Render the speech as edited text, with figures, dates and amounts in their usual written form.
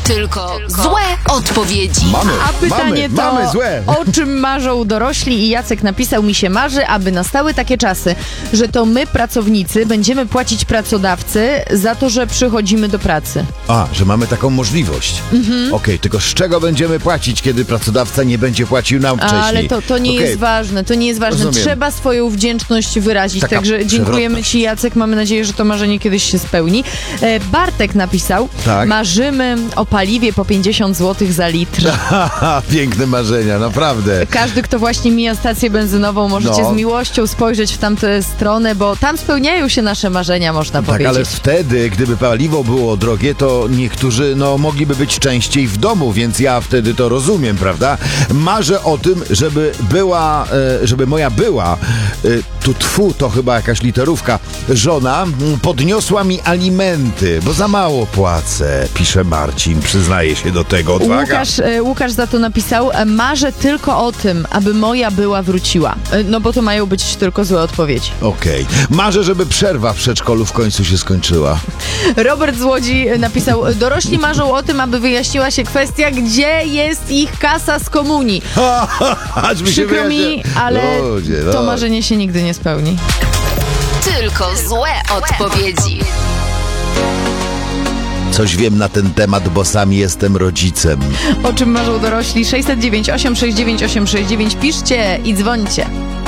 Tylko złe odpowiedzi. A pytanie mamy złe. o czym marzą dorośli? I Jacek napisał: mi się marzy, aby nastały takie czasy, że to my, pracownicy, będziemy płacić pracodawcy za to, że przychodzimy do pracy. Że mamy taką możliwość. Okej, tylko z czego będziemy płacić, kiedy pracodawca nie będzie płacił nam wcześniej? Ale to nie jest ważne, to nie jest ważne. Rozumiem. Trzeba swoją wdzięczność wyrazić. Taka Także dziękujemy przewrotność. Ci, Jacek. Mamy nadzieję, że to marzenie kiedyś się spełni. Bartek napisał: Tak. marzymy o paliwie po 50 zł za litr. Piękne marzenia, naprawdę. Każdy, kto właśnie mija stację benzynową, możecie z miłością spojrzeć w tamtę stronę, bo tam spełniają się nasze marzenia, można Tak, powiedzieć. ale wtedy, gdyby paliwo było drogie, to niektórzy, mogliby być częściej w domu, więc ja wtedy to rozumiem, prawda? Marzę o tym, żeby moja była, to chyba jakaś literówka, żona podniosła mi alimenty, bo za mało płacę, pisze Marcin, przyznaje się do tego, odwaga. Łukasz za to napisał: marzę tylko o tym, aby moja była wróciła. No bo to mają być tylko złe odpowiedzi. Okej. Marzę, żeby przerwa w przedszkolu w końcu się skończyła. Robert z Łodzi napisał: dorośli marzą o tym, aby wyjaśniła się kwestia, gdzie jest ich kasa z komunii. Przykro mi, ale to marzenie się nigdy nie spełni. Tylko złe odpowiedzi. Coś wiem na ten temat, bo sam jestem rodzicem. O czym marzą dorośli? 609 869 869. Piszcie i dzwońcie.